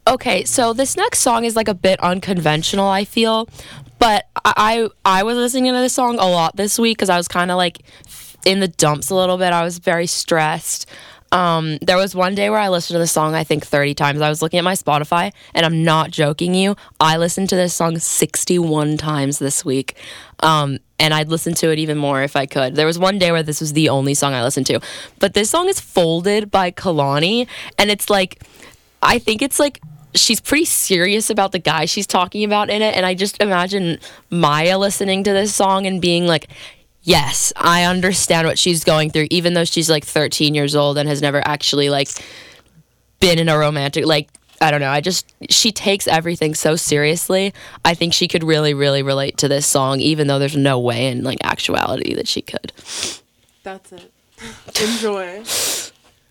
Okay, so this next song is like a bit unconventional, I feel, but I was listening to this song a lot this week because I was kind of like in the dumps a little bit. I was very stressed. There was one day where I listened to this song I think 30 times. I was looking at my Spotify, and I'm not joking you. I listened to this song 61 times this week. And I'd listen to it even more if I could. There was one day where this was the only song I listened to. But this song is Folded by Kehlani, and it's like, I think it's like, she's pretty serious about the guy she's talking about in it, and I just imagine Maya listening to this song and being like, yes, I understand what she's going through, even though she's like 13 years old and has never actually like been in a romantic, like, I don't know. She takes everything so seriously. I think she could really, really relate to this song, even though there's no way in like actuality that she could. That's it. Enjoy.